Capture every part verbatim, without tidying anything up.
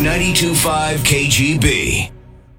ninety-two point five K G B.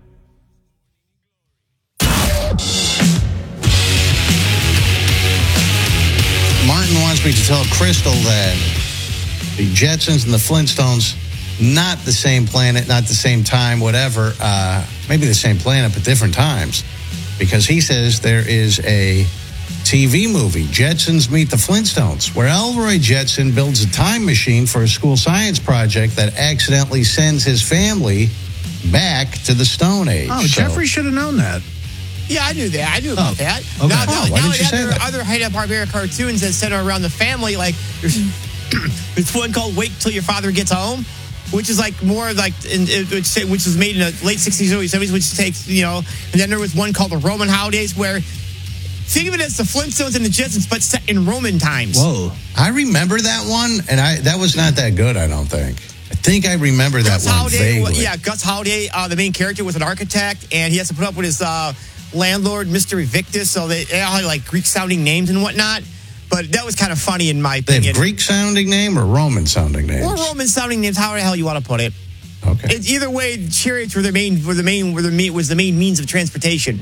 Martin wants me to tell Crystal that the Jetsons and the Flintstones, not the same planet, not the same time, whatever. Uh, maybe the same planet, but different times. Because he says there is a T V movie, Jetsons Meet the Flintstones, where Elroy Jetson builds a time machine for a school science project that accidentally sends his family back to the Stone Age. Oh, so, Jeffrey should have known that. Yeah, I knew that. I knew about Oh, that. okay. Now, Oh, now, why now didn't you say other, that? other Hanna-Barbera cartoons that center around the family, like there's, there's one called "Wait Till Your Father Gets Home," which is like more like, in, which, which was made in the late sixties, early seventies, which takes, you know, and then there was one called "The Roman Holidays," where think of it as the Flintstones and the Jetsons, but set in Roman times. Whoa. I remember that one, and I that was not that good, I don't think. I think I remember that Gus one Holiday, vaguely. yeah, Gus Holiday, uh, the main character, was an architect, and he has to put up with his uh, landlord, Mister Evictus, so they, they all had like Greek-sounding names and whatnot. But that was kind of funny in my They opinion. have Greek-sounding name or Roman-sounding names? Or Roman-sounding names, however the hell you want to put it. Okay. It, either way, chariots were the main, were the main, were the main, was the main means of transportation.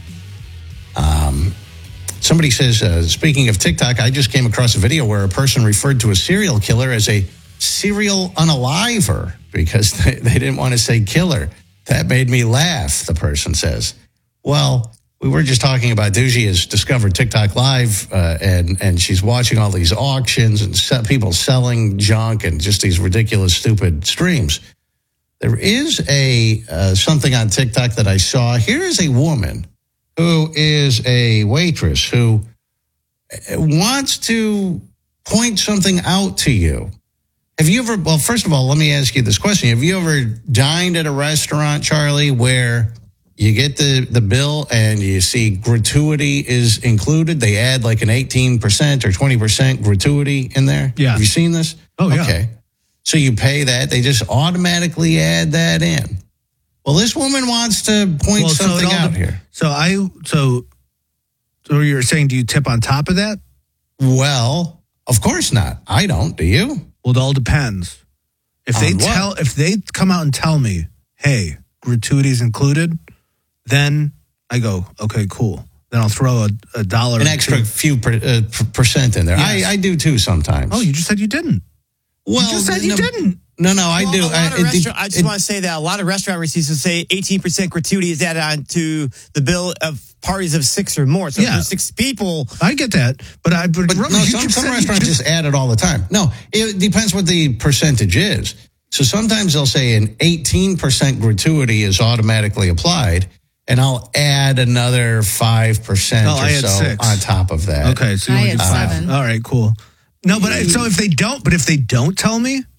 Um, somebody says, uh, speaking of TikTok, I just came across a video where a person referred to a serial killer as a serial unaliver because they, they didn't want to say killer. That made me laugh, the person says. Well, we were just talking about Doogie has discovered TikTok Live, uh, and, and she's watching all these auctions and se- people selling junk and just these ridiculous, stupid streams. There is a uh, something on TikTok that I saw. Here is a woman who is a waitress who wants to point something out to you. Have you ever, well, first of all, let me ask you this question. Have you ever dined at a restaurant, Charlie, where you get the, the bill and you see gratuity is included? They add like an eighteen percent or twenty percent gratuity in there? Yeah. Have you seen this? Oh, yeah. Okay. So you pay that. They just automatically add that in. Well, this woman wants to point Well, so it something all out de- here. So I, so, so you're saying, do you tip on top of that? Well, of course not. I don't. Do you? Well, it all depends. If they On what? tell, if they come out and tell me, hey, gratuities included, then I go, okay, cool. Then I'll throw a, a dollar. An or extra two. few per, uh, per- percent in there. Yes. I, I do too sometimes. Oh, you just said you didn't. well, you just said you no, didn't. No, no, I Well, do. a lot I, of it de- restaurant- I just it- want to say that a lot of restaurant receipts will say eighteen percent gratuity is added on to the bill of parties of six or more. So Yeah. if there's six people, I get that, but I. But, But Rubber, no, you some, just some said you restaurants just- just add it all the time. No, it depends what the percentage is. So sometimes they'll say an eighteen percent gratuity is automatically applied, and I'll add another five percent Oh, or I had so six. on top of that. Okay, so you I only had do five. seven. All right, cool. No, but I, so if they don't, but if they don't tell me,